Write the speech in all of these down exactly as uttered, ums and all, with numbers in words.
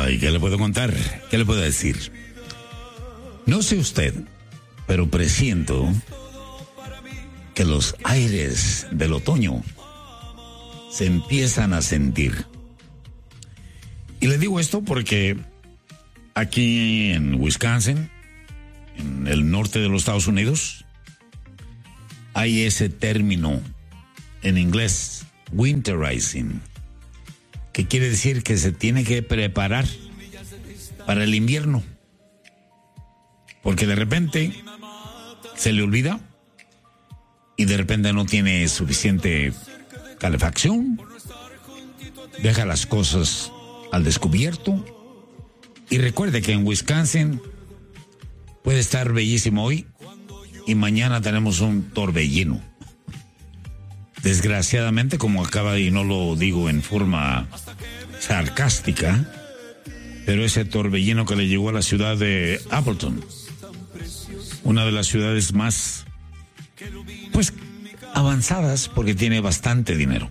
Ay, ¿qué le puedo contar? ¿Qué le puedo decir? No sé usted, pero presiento que los aires del otoño se empiezan a sentir. Y le digo esto porque aquí en Wisconsin, en el norte de los Estados Unidos, hay ese término en inglés, winterizing, que quiere decir que se tiene que preparar para el invierno. Porque de repente se le olvida y de repente no tiene suficiente calefacción, deja las cosas al descubierto. Y recuerde que en Wisconsin puede estar bellísimo hoy y mañana tenemos un torbellino. Desgraciadamente, como acaba, y no lo digo en forma sarcástica, pero ese torbellino que le llegó a la ciudad de Appleton, una de las ciudades más, pues, avanzadas porque tiene bastante dinero,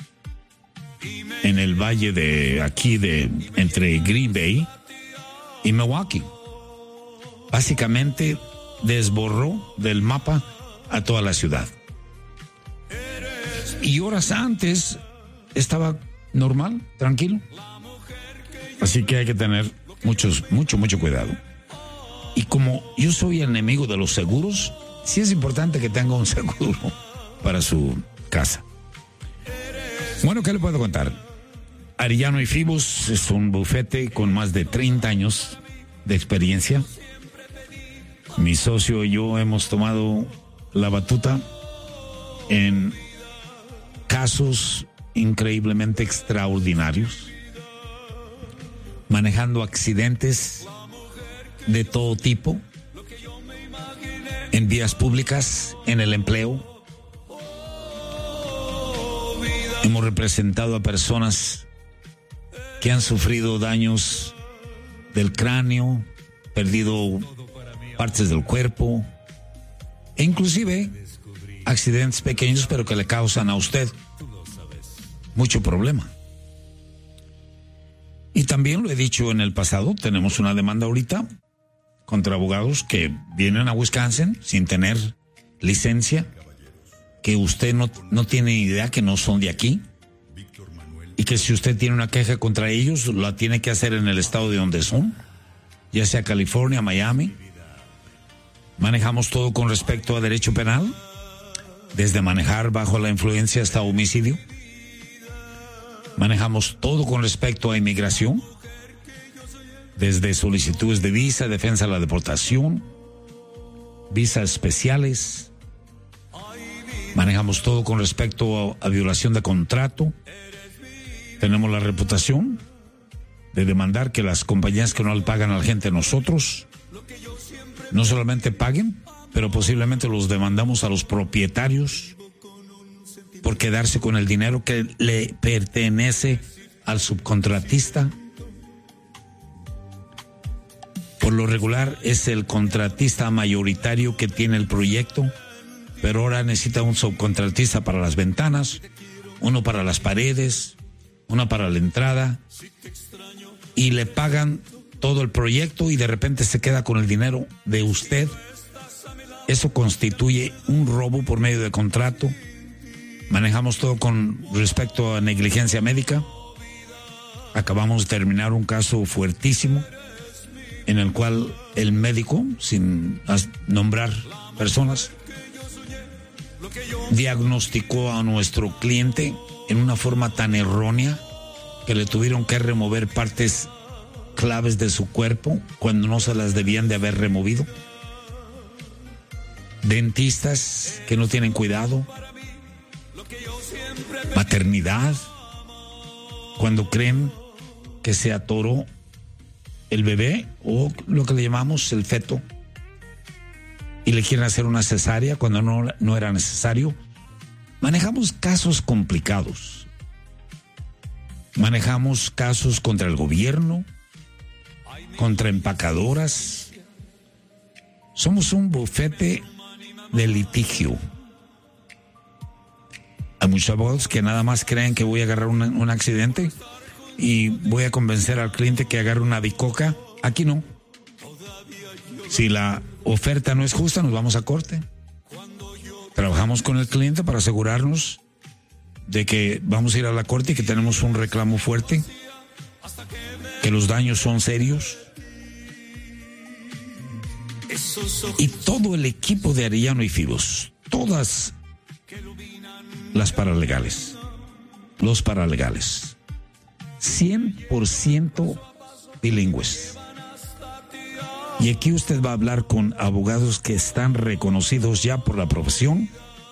en el valle de aquí de entre Green Bay y Milwaukee. Básicamente desborró del mapa a toda la ciudad. Y horas antes estaba normal, tranquilo. Así que hay que tener muchos, mucho, mucho cuidado. Y como yo soy enemigo de los seguros, sí es importante que tenga un seguro para su casa. Bueno, ¿qué le puedo contar? Arellano y Fibus es un bufete con más de treinta años de experiencia. Mi socio y yo hemos tomado la batuta en casos increíblemente extraordinarios, manejando accidentes de todo tipo, en vías públicas, en el empleo. Hemos representado a personas que han sufrido daños del cráneo, perdido partes del cuerpo, e inclusive accidentes pequeños pero que le causan a usted mucho problema. Y también lo he dicho en el pasado, tenemos una demanda ahorita contra abogados que vienen a Wisconsin sin tener licencia, que usted no, no tiene idea que no son de aquí, y que si usted tiene una queja contra ellos, la tiene que hacer en el estado de donde son, ya sea California, Miami. Manejamos todo con respecto a derecho penal, desde manejar bajo la influencia hasta homicidio. Manejamos todo con respecto a inmigración, desde solicitudes de visa, defensa de la deportación, visas especiales. Manejamos todo con respecto a, a violación de contrato. Tenemos la reputación de demandar que las compañías que no le pagan a la gente, nosotros, no solamente paguen, pero posiblemente los demandamos a los propietarios por quedarse con el dinero que le pertenece al subcontratista. Por lo regular es el contratista mayoritario que tiene el proyecto, pero ahora necesita un subcontratista para las ventanas, uno para las paredes, una para la entrada, y le pagan todo el proyecto y de repente se queda con el dinero de usted. Eso constituye un robo por medio de contrato. Manejamos todo con respecto a negligencia médica. Acabamos de terminar un caso fuertísimo en el cual el médico, sin nombrar personas, diagnosticó a nuestro cliente en una forma tan errónea que le tuvieron que remover partes claves de su cuerpo cuando no se las debían de haber removido. Dentistas que no tienen cuidado. Maternidad, cuando creen que se atoró el bebé o lo que le llamamos el feto y le quieren hacer una cesárea cuando no, no era necesario. Manejamos casos complicados. Manejamos casos contra el gobierno, contra empacadoras. Somos un bufete de litigio. Hay muchos abogados que nada más creen que voy a agarrar un, un accidente y voy a convencer al cliente que agarre una bicoca. Aquí no. Si la oferta no es justa, nos vamos a corte. Trabajamos con el cliente para asegurarnos de que vamos a ir a la corte y que tenemos un reclamo fuerte, que los daños son serios. Y todo el equipo de Arellano y Fibos, todas las paralegales, los paralegales, cien por ciento bilingües. Y aquí usted va a hablar con abogados que están reconocidos ya por la profesión.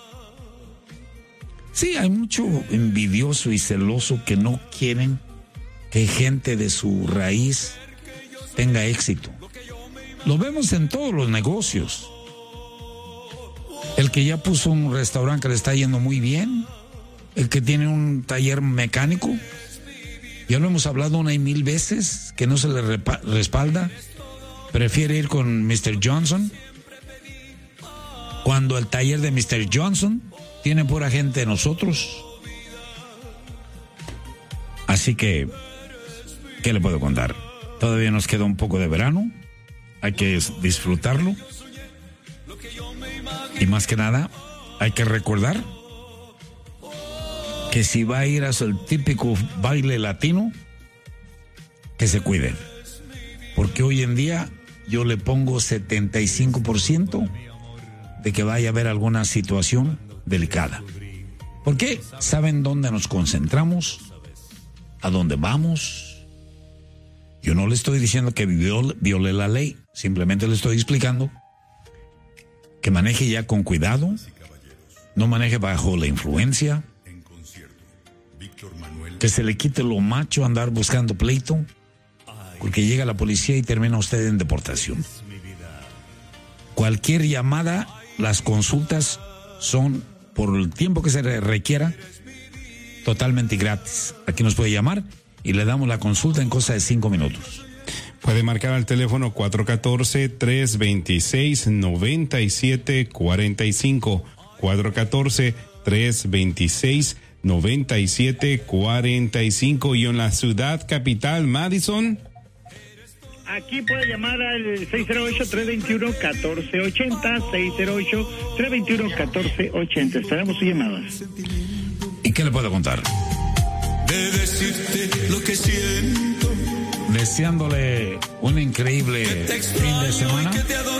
Sí, hay mucho envidioso y celoso que no quieren que gente de su raíz tenga éxito. Lo vemos en todos los negocios. El que ya puso un restaurante que le está yendo muy bien, el que tiene un taller mecánico, ya lo hemos hablado una y mil veces, que no se le repa- respalda, prefiere ir con mister Johnson, cuando el taller de mister Johnson tiene pura gente de nosotros. Así que, ¿qué le puedo contar? Todavía nos queda un poco de verano, hay que disfrutarlo, y más que nada hay que recordar que si va a ir a el típico baile latino, que se cuide, porque hoy en día yo le pongo setenta y cinco por ciento de que vaya a haber alguna situación delicada. ¿Por qué? ¿Saben dónde nos concentramos? ¿A dónde vamos? Yo no le estoy diciendo que viole, viole la ley, simplemente le estoy explicando que maneje ya con cuidado, no maneje bajo la influencia, que se le quite lo macho andar buscando pleito, porque llega la policía y termina usted en deportación. Cualquier llamada, las consultas son por el tiempo que se requiera, totalmente gratis. Aquí nos puede llamar y le damos la consulta en cosa de cinco minutos. Puede marcar al teléfono cuatro uno cuatro, tres dos seis, nueve siete cuatro cinco. cuatro uno cuatro, tres dos seis, nueve siete cuatro cinco. Y en la ciudad capital, Madison, aquí puede llamar al seis cero ocho, tres dos uno, uno cuatro ocho cero, seis cero ocho, tres dos uno, uno cuatro ocho cero. Esperamos sus llamadas. ¿Y qué le puedo contar? De decirte lo que siento. Deseándole un increíble fin de semana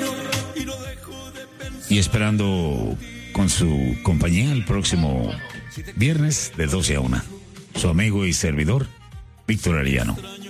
y esperando con su compañía el próximo viernes de doce a una. Su amigo y servidor, Víctor Arellano.